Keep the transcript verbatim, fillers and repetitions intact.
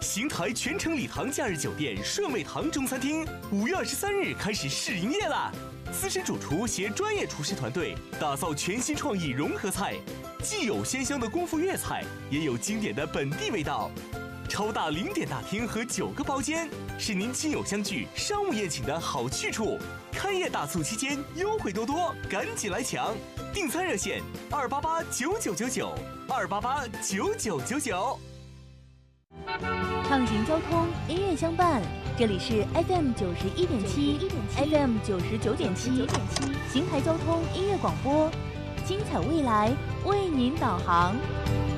邢台全城礼堂假日酒店顺味堂中餐厅五月二十三日开始试营业啦！资深主厨携专业厨师团队打造全新创意融合菜，既有鲜香的功夫粤菜，也有经典的本地味道。超大零点大厅和九个包间，是您亲友相聚、商务宴请的好去处。开业大促期间优惠多多，赶紧来抢！订餐热线：二八八九九九九，二八八九九九九。 畅行交通，音乐相伴。这里是 F M 九十一点七 ，F M 九十九点七，邢台交通音乐广播，精彩未来为您导航。